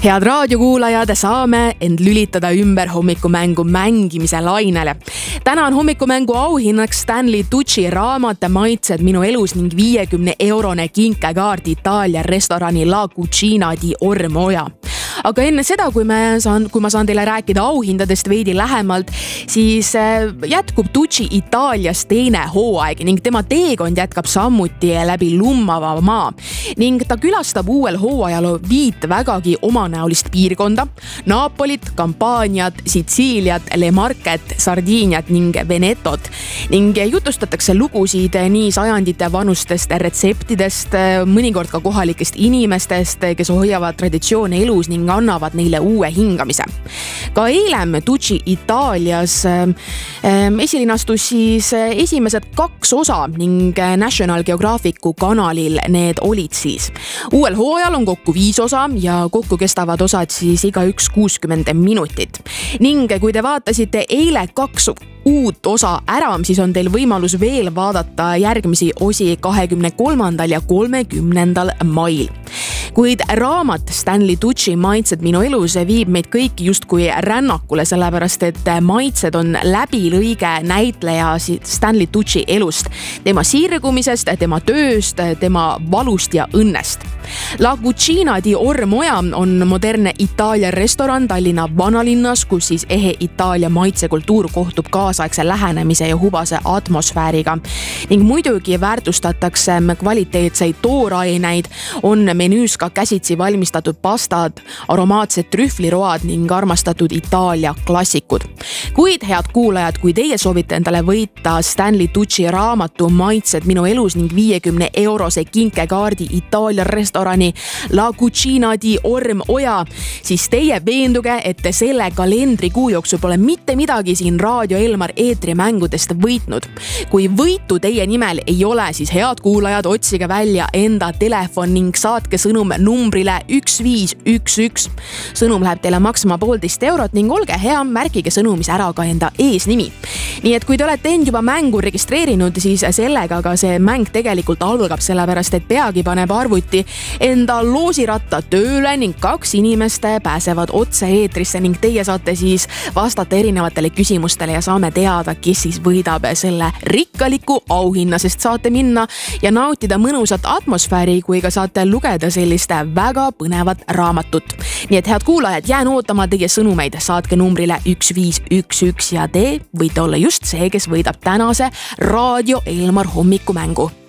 Head raadiokuulajad, saame end lülitada ümber hommikumängu mängimise lainele. Täna on hommikumängu auhinnaks Stanley Tucci raamat Maitsed minu elus ning 50-eurone kinkekaart Itaalia restorani La Cucina di Ormoja. Aga enne seda, kui ma saan teile rääkida auhindadest veidi lähemalt, siis jätkub Tucci Itaalias teine hooaeg ning tema teekond jätkab sammuti läbi lummava maa. Ning ta külastab uuel hooajal 5 vägagi omanäolist piirkonda: Napolit, Campaniat, Sitsiiliat, Le Market, Sardiiniat ning Venetot. Ning jutustatakse lugusid nii sajandite vanustest retseptidest, mõnikord ka kohalikest inimestest, kes hoiavad traditsioone elus ning annavad neile uue hingamise. Ka eilem Tucci Itaalias esilinastus siis esimesed 2 osa ning National Geographicu kanalil need olid siis. Uuel hooajal on kokku 5 osa ja kokku kestavad osad siis igaüks 60 minutit. Ning kui te vaatasite eile 2 uut osa ära, siis on teil võimalus veel vaadata järgmisi osi 23. ja 30. mail. Kuid raamat Stanley Tucci Maitsed minu elus viib meid kõiki justkui rännakule, sellepärast et maitsed on läbilõige näitleja Stanley Tucci elust, tema sirgumisest, tema tööst, tema valust ja õnnest. La Cucina di Ormoja on modernne Itaalia restoran Tallinna vanalinnas, kus siis ehe Itaalia maitsekultuur kohtub kaasaegse lähenemise ja hubase atmosfääriga. Ning muidugi väärtustatakse kvaliteetseid tooraineid, on menüüs ka käsitsi valmistatud pastad, aromaatsed trühvliroad ning armastatud Itaalia klassikud. Kuid head kuulajad, kui teie soovite endale võita Stanley Tucci raamatu Maitsed minu elus ning 50-eurose kinkekaardi Itaalia restorani La Cucina di Ormoja, siis teie veenduge, et te selle kalendrikuu jooksul pole mitte midagi siin Raadio Elmar eetrimängudest võitnud. Kui võitu teie nimel ei ole, siis head kuulajad, otsige välja enda telefon ning saatke sõnum numbrile 1511. Sõnum läheb teile maksma 1,5 eurot ning olge hea, märkige sõnumis ära ka enda eesnimi. Nii et kui te olete end juba mängu registreerinud, siis sellega ka see mäng tegelikult algab, sellepärast et peagi paneb arvuti enda loosiratta tööle ning 2 inimest pääsevad otse eetrisse ning teie saate siis vastata erinevatele küsimustele ja saame teada, kes siis võidab selle rikkaliku auhinna, sest saate minna ja nautida mõnusat atmosfääri, kui ka saate lugeda sellist väga põnevat raamatut. Nii et head kuulajad, jään ootama teie sõnumeid, saatke numbrile 1511 ja te võite olla just see, kes võidab tänase Raadio Elmar hommikumängu.